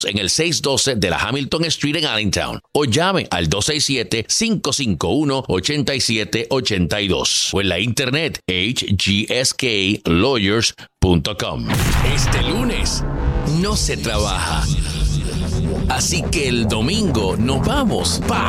en el 612 de la Hamilton Street en Allentown o llame al 267-551-8782 o en la internet hgsklawyers.com. Este lunes no se trabaja, así que el domingo nos vamos pa